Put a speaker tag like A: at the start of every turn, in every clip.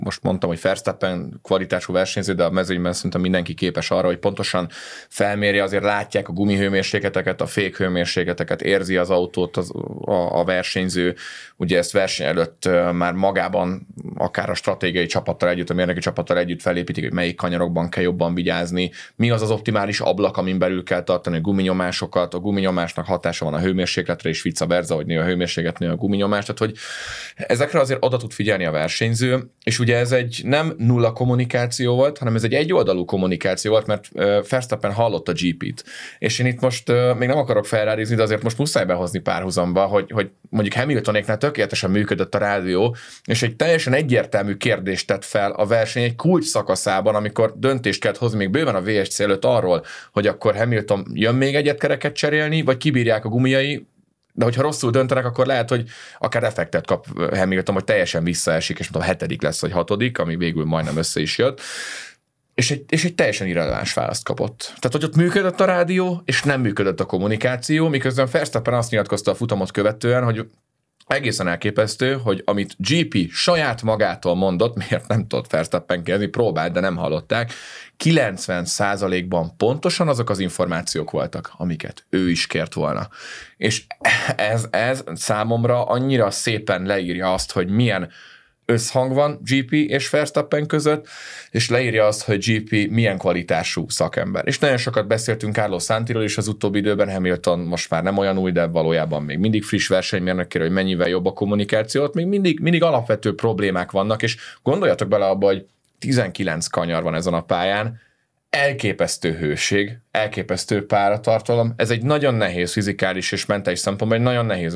A: most mondtam, hogy Verstappen kvalitású versenyző, de a mezőnyben szerintem mindenki képes arra, hogy pontosan felmérje, azért látják a gumihőmérsékleteket, a fékhőmérsékleteket, érzi az autót a versenyző, ugye ezt verseny előtt már magában akár a stratégiai csapattal együtt, a mérnöki csapattal együtt felépítik, hogy melyik kanyarokban kell jobban vigyázni, mi az az optimális ablak, amin belül kell tartani a guminyomásokat, a guminyomásnak hatása van a hőmérsékletre, és vice versa, hogy nő a hőmérséklet, nő a guminyomás, tehát hogy ezekre azért oda tud figyelni a versenyző, és ugye ez egy nem nulla kommunikáció volt, hanem ez egy egyoldalú kommunikáció volt, mert Verstappen hallott a GP-t. És én itt most még nem akarok felrádizni, de azért most muszáj behozni párhuzamba, hogy mondjuk Hamiltonéknál tökéletesen működött a rádió, és egy teljesen egyértelmű kérdést tett fel a verseny egy kulcs szakaszában, amikor döntést kellett hozni még bőven a VSC előtt arról, hogy akkor Hamilton jön még egyet kereket cserélni, vagy kibírják a gumijai, de hogyha rosszul döntenek, akkor lehet, hogy akár effektet kap Hamilton, hogy teljesen visszaesik, és mondom, 7. lesz, vagy 6., ami végül majdnem össze is jött. És egy teljesen irreleváns választ kapott. Tehát, hogy ott működött a rádió, és nem működött a kommunikáció, miközben Verstappen azt nyilatkozta a futamot követően, hogy egészen elképesztő, hogy amit GP saját magától mondott, miért nem tudott Verstappen kérdezni, próbált, de nem hallották, 90%-ban pontosan azok az információk voltak, amiket ő is kért volna. És ez számomra annyira szépen leírja azt, hogy milyen összhang van GP és Verstappen között, és leírja azt, hogy GP milyen kvalitású szakember. És nagyon sokat beszéltünk Carlos Sainzról is az utóbbi időben, Hamilton most már nem olyan új, de valójában még mindig friss versenymérnökére, hogy mennyivel jobb a kommunikációt, még mindig alapvető problémák vannak, és gondoljatok bele abba, hogy 19 kanyar van ezen a pályán, elképesztő hőség, elképesztő páratartalom, ez egy nagyon nehéz fizikális és mentális szempontból, egy nagyon nehéz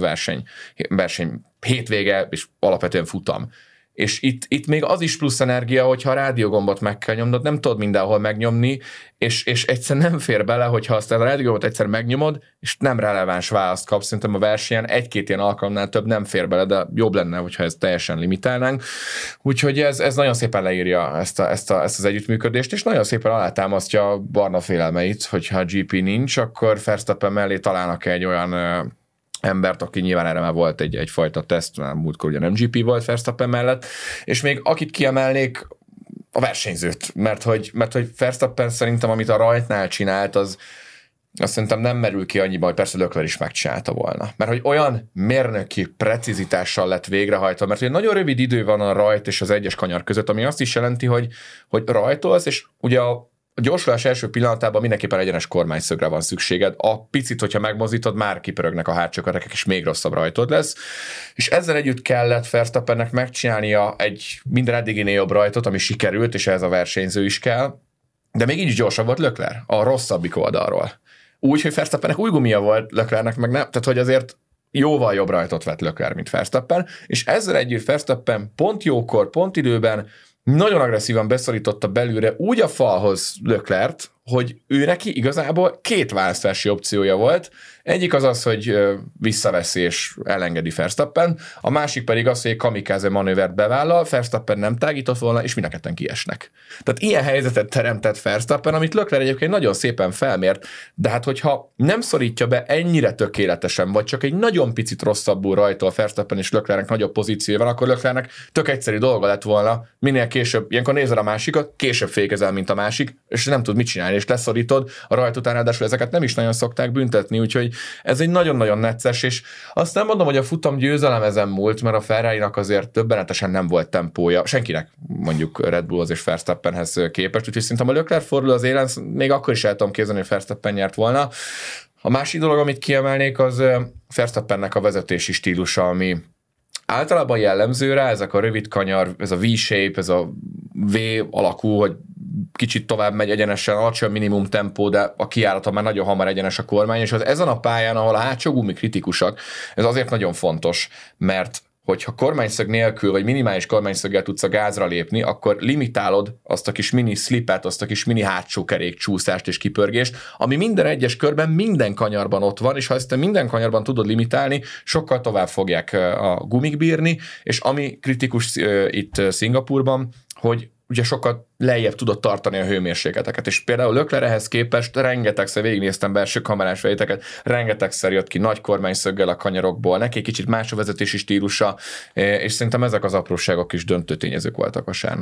A: verseny hétvége és alapvetően futam. És itt még az is plusz energia, hogyha a rádiógombot meg kell nyomnod, nem tudod mindenhol megnyomni, és egyszer nem fér bele, hogyha azt a rádiógombot egyszer megnyomod, és nem releváns választ kapsz, szerintem a versenyen egy-két ilyen alkalomnál több nem fér bele, de jobb lenne, hogyha ezt teljesen limitálnánk. Úgyhogy ez nagyon szépen leírja ezt az együttműködést, és nagyon szépen alátámasztja a barna félelmeit, hogyha a GP nincs, akkor Verstappen mellé találnak egy olyan embert, aki nyilván erre már volt egyfajta teszt, már múltkor ugye nem GP volt Verstappen mellett, és még akit kiemelnék, a versenyzőt, mert hogy Verstappen szerintem, amit a rajtnál csinált, az szerintem nem merül ki annyiban, hogy persze Leclerc is megcsinálta volna. Mert hogy olyan mérnöki precizitással lett végrehajtva, mert ugye nagyon rövid idő van a rajt és az egyes kanyar között, ami azt is jelenti, hogy rajtolsz, és ugye a gyorsulás első pillanatában mindenképpen egyenes kormányszögre van szükséged. A picit, hogyha megmozdítod, már kipörögnek a hátsó kerekek, és még rosszabb rajtod lesz. És ezzel együtt kellett Verstappennek megcsinálnia egy minden eddiginél jobb rajtot, ami sikerült, és ez a versenyző is kell. De még így is gyorsabb volt Leclerc a rosszabbik oldalról. Úgy, hogy Verstappennek új gumia volt, Leclercnek meg nem. Tehát, hogy azért jóval jobb rajtot vett Leclerc, mint Verstappen, és ezzel együtt Verstappen pont jókor, pont időben nagyon agresszívan beszorította belülre úgy a falhoz Leclerc, hogy ő neki igazából két választási opciója volt. Egyik az, hogy visszaveszi és elengedi Verstappen, a másik pedig az, hogy egy kamikaze manővert bevállal, Verstappen nem tágított volna, és mind a ketten kiesnek. Tehát ilyen helyzetet teremtett Verstappen, amit Leclerc egyébként nagyon szépen felmért, de hát hogyha nem szorítja be ennyire tökéletesen, vagy csak egy nagyon picit rosszabbul rajtol Verstappen és Leclercnek nagyobb pozíciója van, akkor Leclercnek tök egyszerű dolga lett volna, minél később, ilyenkor nézed a másikat, később fékezel, mint a másik, és nem tud mit csinálni, és leszorítod a rajt után, ráadásul ezeket nem is nagyon szokták büntetni, úgyhogy ez egy nagyon-nagyon necces, és azt nem mondom, hogy a futam győzelem ezen múlt, mert a Ferrarinak azért többenetesen nem volt tempója, senkinek mondjuk Red Bullhoz és Verstappenhez képest, úgyhogy szerintem a Leclerc fordul az élen, még akkor is el tudom képzelni, hogy Verstappen nyert volna. A másik dolog, amit kiemelnék, az Verstappennek a vezetési stílusa, ami általában jellemző rá, ezek a rövid kanyar, ez a V-shape, ez a V alakú, hogy kicsit tovább megy egyenesen, alacsony minimum tempó, de a kijárata már nagyon hamar egyenes a kormány, és az ezen a pályán, ahol a hátsó gumi kritikusak, ez azért nagyon fontos, mert hogyha kormányszög nélkül, vagy minimális kormányszöggel tudsz a gázra lépni, akkor limitálod azt a kis mini slipet, azt a kis mini hátsó kerékcsúszást és kipörgést, ami minden egyes körben, minden kanyarban ott van, és ha ezt te minden kanyarban tudod limitálni, sokkal tovább fogják a gumik bírni, és ami kritikus itt Szingapurban, hogy ugye sokkal lejjebb tudott tartani a hőmérsékleteket, és például Leclerc ehhez képest rengetegszer végignéztem belső kamerás fejteket, rengetegszer jött ki nagy kormányszöggel a kanyarokból, neki kicsit más a vezetési stílusa, és szerintem ezek az apróságok is döntő tényezők voltak vasárnap.